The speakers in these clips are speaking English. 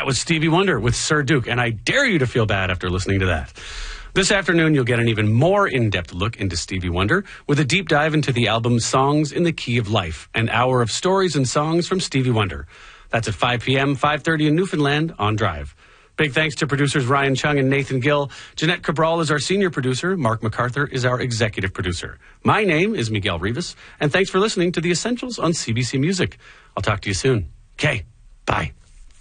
was Stevie Wonder with Sir Duke, and I dare you to feel bad after listening to that. This afternoon, you'll get an even more in-depth look into Stevie Wonder with a deep dive into the album Songs in the Key of Life, an hour of stories and songs from Stevie Wonder. That's at 5 p.m., 5:30 in Newfoundland on Drive. Big thanks to producers Ryan Chung and Nathan Gill. Jeanette Cabral is our senior producer. Mark MacArthur is our executive producer. My name is Miguel Rivas, and thanks for listening to The Essentials on CBC Music. I'll talk to you soon. Okay, bye.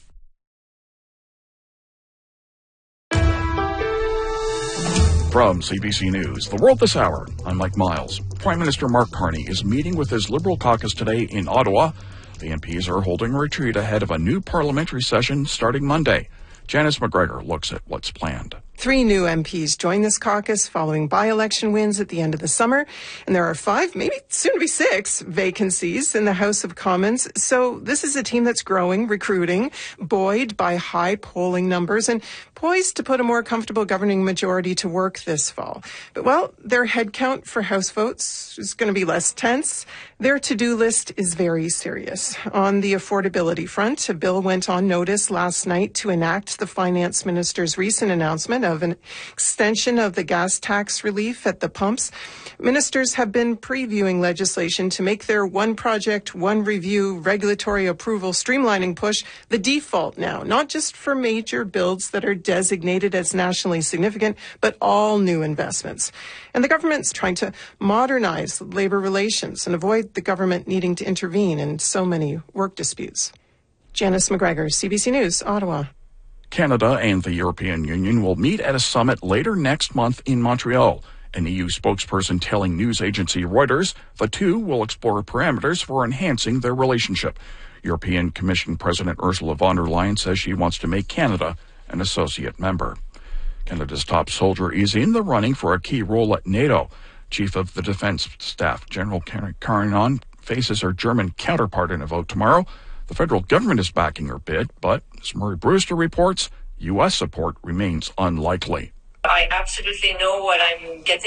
From CBC News, The World This Hour, I'm Mike Miles. Prime Minister Mark Carney is meeting with his Liberal caucus today in Ottawa. The MPs are holding a retreat ahead of a new parliamentary session starting Monday. Janice McGregor looks at what's planned. 3 new MPs join this caucus following by-election wins at the end of the summer. And there are 5, maybe soon to be 6, vacancies in the House of Commons. So this is a team that's growing, recruiting, buoyed by high polling numbers and poised to put a more comfortable governing majority to work this fall. But, well, their headcount for House votes is going to be less tense. Their to-do list is very serious. On the affordability front, a bill went on notice last night to enact the Finance Minister's recent announcement of an extension of the gas tax relief at the pumps. Ministers have been previewing legislation to make their one project, one review regulatory approval streamlining push the default now, not just for major builds that are designated as nationally significant, but all new investments. And the government's trying to modernize labor relations and avoid the government needing to intervene in so many work disputes. Janice McGregor, CBC News, Ottawa. Canada and the European Union will meet at a summit later next month in Montreal. An EU spokesperson telling news agency Reuters the two will explore parameters for enhancing their relationship. European Commission President Ursula von der Leyen says she wants to make Canada an associate member. Canada's top soldier is in the running for a key role at NATO. Chief of the Defense Staff, General Karinon, faces her German counterpart in a vote tomorrow. The federal government is backing her bid, but as Murray Brewster reports, U.S. support remains unlikely. I absolutely know what I'm getting